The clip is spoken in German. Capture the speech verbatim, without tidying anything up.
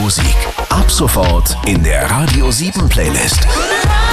Musik. Ab sofort in der Radio sieben Playlist.